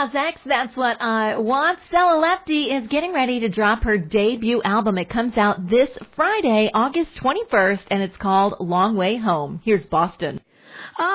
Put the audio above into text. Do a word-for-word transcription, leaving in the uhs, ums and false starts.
Nas X, That's What I Want. Stella Lefty is getting ready to drop her debut album. It comes out this Friday, August twenty-first, and it's called Long Way Home. Here's Boston.